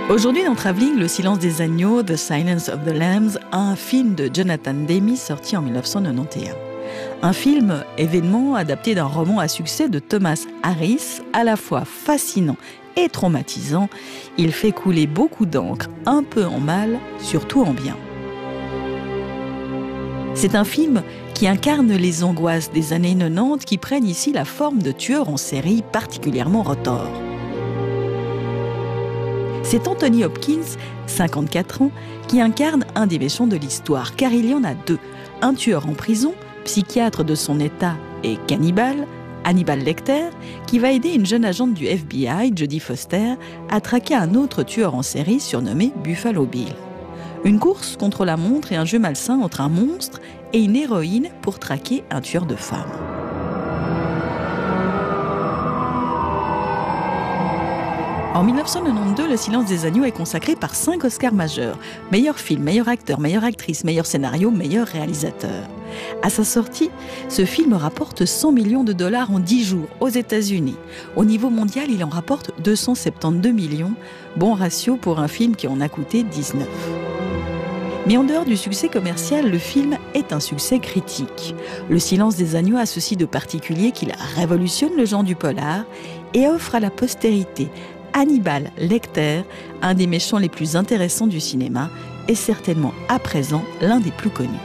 Aujourd'hui dans Travelling, Le silence des agneaux, The Silence of the Lambs, un film de Jonathan Demme sorti en 1991. Un film événement adapté d'un roman à succès de Thomas Harris, à la fois fascinant et traumatisant. Il fait couler beaucoup d'encre, un peu en mal, surtout en bien. C'est un film qui incarne les angoisses des années 90 qui prennent ici la forme de tueurs en série particulièrement retors. C'est Anthony Hopkins, 54 ans, qui incarne un des méchants de l'histoire, car il y en a deux. Un tueur en prison, psychiatre de son état et cannibale, Hannibal Lecter, qui va aider une jeune agente du FBI, Jodie Foster, à traquer un autre tueur en série surnommé Buffalo Bill. Une course contre la montre et un jeu malsain entre un monstre et une héroïne pour traquer un tueur de femmes. En 1992, Le silence des agneaux est consacré par 5 Oscars majeurs. Meilleur film, meilleur acteur, meilleure actrice, meilleur scénario, meilleur réalisateur. À sa sortie, ce film rapporte 100 millions de dollars en 10 jours aux États-Unis. Au niveau mondial, il en rapporte 272 millions. Bon ratio pour un film qui en a coûté 19. Mais en dehors du succès commercial, le film est un succès critique. Le silence des agneaux a ceci de particulier qu'il révolutionne le genre du polar et offre à la postérité Hannibal Lecter, un des méchants les plus intéressants du cinéma, et certainement à présent l'un des plus connus.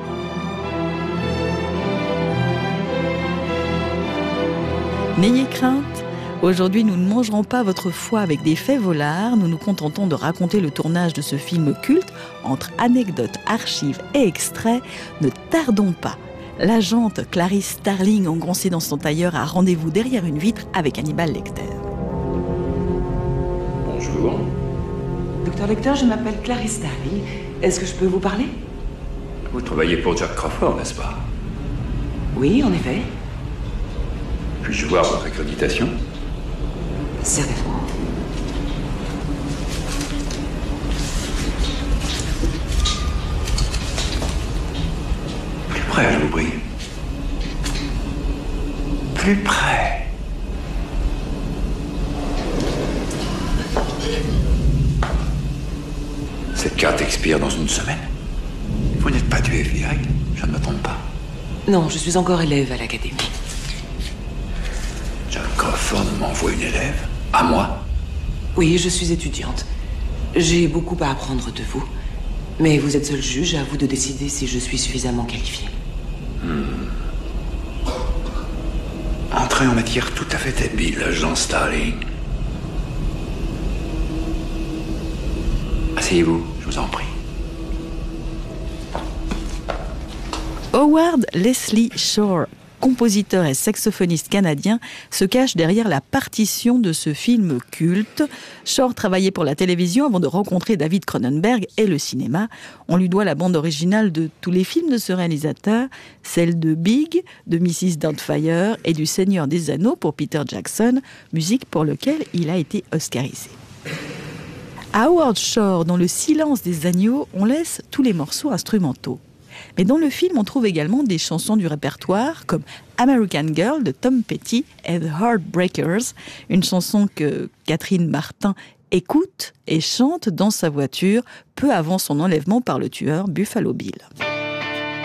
N'ayez crainte, aujourd'hui nous ne mangerons pas votre foie avec des faits volards, nous nous contentons de raconter le tournage de ce film culte entre anecdotes, archives et extraits. Ne tardons pas. L'agente Clarice Starling, engoncée dans son tailleur, a rendez-vous derrière une vitre avec Hannibal Lecter. Bonjour. Docteur Lecter, je m'appelle Clarice Starling. Est-ce que je peux vous parler? Vous travaillez pour Jack Crawford, n'est-ce pas? Oui, en effet. Puis-je voir votre accréditation? Certainement. Plus près, je vous prie. Plus près. Cette carte expire dans une semaine. Vous n'êtes pas du FBI? Je ne me trompe pas. Non, je suis encore élève à l'académie. Jack Crawford m'envoie une élève? À moi? Oui, je suis étudiante. J'ai beaucoup à apprendre de vous. Mais vous êtes seul juge, à vous de décider si je suis suffisamment qualifiée. Entrée en matière tout à fait habile, agent Starling. Asseyez-vous, je vous en prie. Howard Leslie Shore, compositeur et saxophoniste canadien, se cache derrière la partition de ce film culte. Shore travaillait pour la télévision avant de rencontrer David Cronenberg et le cinéma. On lui doit la bande originale de tous les films de ce réalisateur, celle de Big, de Mrs. Doubtfire et du Seigneur des Anneaux pour Peter Jackson, musique pour laquelle il a été oscarisé. À Howard Shore, dans Le silence des agneaux, on laisse tous les morceaux instrumentaux. Mais dans le film, on trouve également des chansons du répertoire comme American Girl de Tom Petty et The Heartbreakers, une chanson que Catherine Martin écoute et chante dans sa voiture peu avant son enlèvement par le tueur Buffalo Bill.